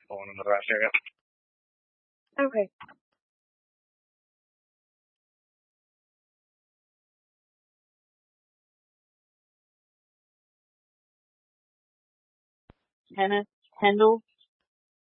Phone in the right second. Okay. Kenneth Kendall.